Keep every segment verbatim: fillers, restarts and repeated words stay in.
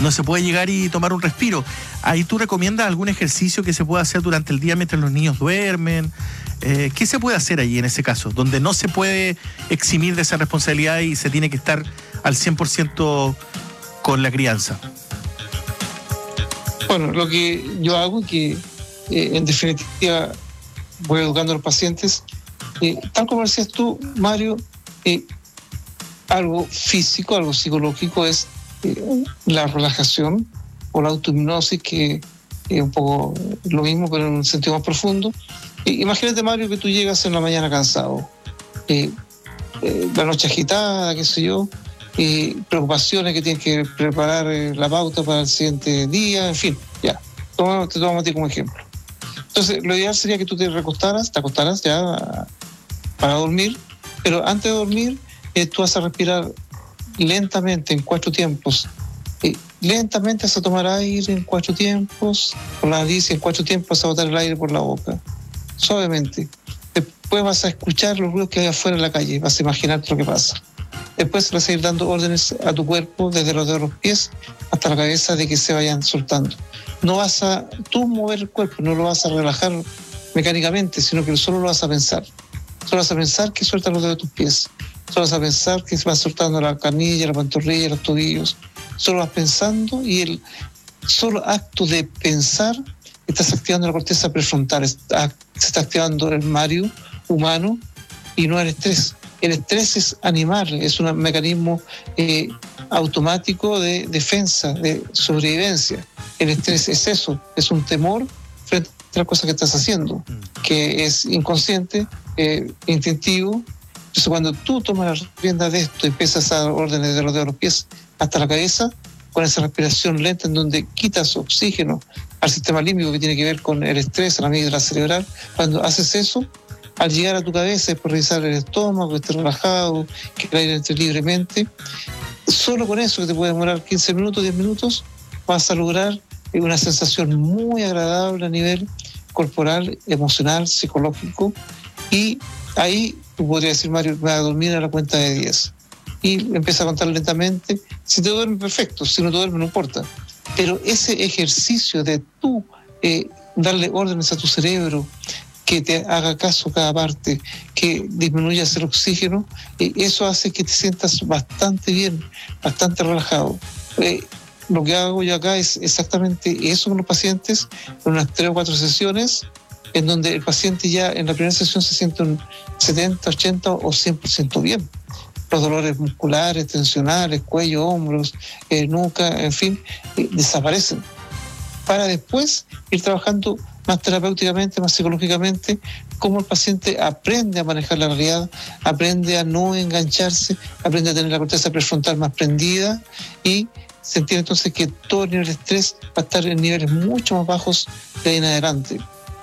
no se puede llegar y tomar un respiro. Ahí tú recomiendas algún ejercicio que se pueda hacer durante el día mientras los niños duermen. Eh, ¿Qué se puede hacer allí en ese caso? Donde no se puede eximir de esa responsabilidad y se tiene que estar al cien por ciento con la crianza. Bueno, lo que yo hago es que, eh, en definitiva, voy educando a los pacientes. Eh, tal como decías tú, Mario, eh, algo físico, algo psicológico es eh, la relajación o la autohipnosis, que es un poco lo mismo, pero en un sentido más profundo. Eh, imagínate, Mario, que tú llegas en la mañana cansado, eh, eh, la noche agitada, qué sé yo, eh, preocupaciones que tienes que preparar eh, la pauta para el siguiente día, en fin, ya, toma, te tomo a ti como ejemplo. Entonces, lo ideal sería que tú te recostaras, te acostaras ya para dormir, pero antes de dormir, eh, tú vas a respirar lentamente en cuatro tiempos. Eh, lentamente vas a tomar aire en cuatro tiempos por la nariz y en cuatro tiempos vas a botar el aire por la boca, suavemente. Después vas a escuchar los ruidos que hay afuera en la calle, vas a imaginarte lo que pasa. Después vas a ir dando órdenes a tu cuerpo desde los dedos de los pies hasta la cabeza de que se vayan soltando. No vas a tú mover el cuerpo, no lo vas a relajar mecánicamente, sino que solo lo vas a pensar. Solo vas a pensar que sueltas los dedos de tus pies. Solo vas a pensar que se va soltando la canilla, la pantorrilla, los tobillos. Solo vas pensando, y el solo acto de pensar estás activando la corteza prefrontal, está, se está activando el Mario humano y no el estrés. El estrés es animal, es un mecanismo eh, automático de defensa, de sobrevivencia. El estrés es eso, es un temor frente a la cosa que estás haciendo, que es inconsciente, eh, instintivo. Entonces, cuando tú tomas la rienda de esto y empiezas a dar órdenes de los dedos de los pies hasta la cabeza, con esa respiración lenta en donde quitas oxígeno al sistema límbico que tiene que ver con el estrés, a la amígdala cerebral, cuando haces eso, al llegar a tu cabeza, después revisar el estómago, que esté relajado, que el aire entre libremente, solo con eso, que te puede demorar quince minutos, diez minutos, vas a lograr una sensación muy agradable a nivel corporal, emocional, psicológico, y ahí tú podrías decir, Mario, me voy a dormir a la cuenta de diez. Y empieza a contar lentamente. Si te duermes, perfecto. Si no te duermes, no importa. Pero ese ejercicio de tú eh, darle órdenes a tu cerebro, que te haga caso cada parte, que disminuyas el oxígeno, eh, eso hace que te sientas bastante bien, bastante relajado. Eh, lo que hago yo acá es exactamente eso con los pacientes, en unas tres o cuatro sesiones, en donde el paciente ya en la primera sesión se siente un setenta, ochenta o cien por ciento bien. Los dolores musculares, tensionales, cuello, hombros, eh, nuca, en fin, eh, desaparecen. Para después ir trabajando más terapéuticamente, más psicológicamente, cómo el paciente aprende a manejar la realidad, aprende a no engancharse, aprende a tener la corteza prefrontal más prendida, y se entiende entonces que todo el nivel de estrés va a estar en niveles mucho más bajos de ahí en adelante.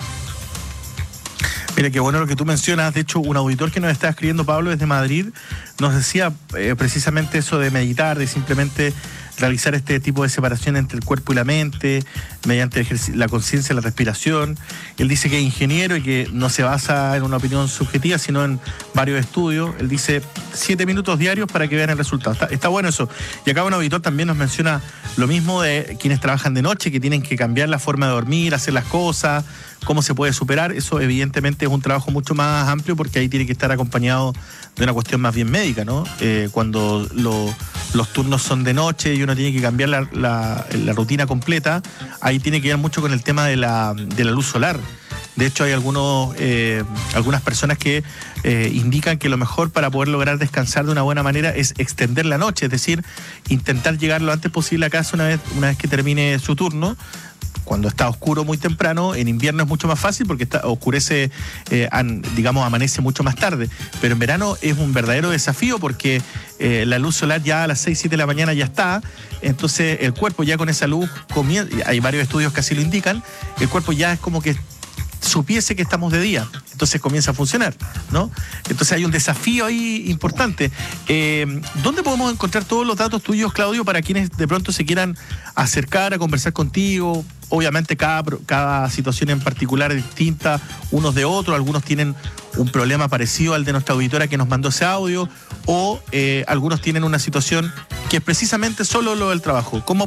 Mira, qué bueno lo que tú mencionas. De hecho, un auditor que nos está escribiendo, Pablo, desde Madrid, nos decía eh, precisamente eso de meditar, de simplemente realizar este tipo de separación entre el cuerpo y la mente, mediante la conciencia y la respiración. Él dice que es ingeniero y que no se basa en una opinión subjetiva, sino en varios estudios. Él dice siete minutos diarios para que vean el resultado. Está, está bueno eso. Y acá un auditor también nos menciona lo mismo de quienes trabajan de noche, que tienen que cambiar la forma de dormir, hacer las cosas, cómo se puede superar. Eso evidentemente es un trabajo mucho más amplio, porque ahí tiene que estar acompañado de una cuestión más bien médica, ¿no? Eh, cuando lo, los turnos son de noche y uno tiene que cambiar la, la, la rutina completa, ahí tiene que ver mucho con el tema de la, de la luz solar. De hecho, hay algunos, eh, algunas personas que eh, indican que lo mejor para poder lograr descansar de una buena manera es extender la noche, es decir, intentar llegar lo antes posible a casa una vez, una vez que termine su turno. Cuando está oscuro muy temprano, en invierno es mucho más fácil porque está, oscurece, eh, an, digamos, amanece mucho más tarde. Pero en verano es un verdadero desafío porque eh, la luz solar ya a las seis, siete de la mañana ya está. Entonces el cuerpo ya con esa luz comienza, hay varios estudios que así lo indican, el cuerpo ya es como que supiese que estamos de día, entonces comienza a funcionar, ¿no? Entonces hay un desafío ahí importante. Eh, ¿Dónde podemos encontrar todos los datos tuyos, Claudio, para quienes de pronto se quieran acercar a conversar contigo? Obviamente cada, cada situación en particular es distinta unos de otros, algunos tienen un problema parecido al de nuestra auditora que nos mandó ese audio, o eh, algunos tienen una situación que es precisamente solo lo del trabajo. ¿Cómo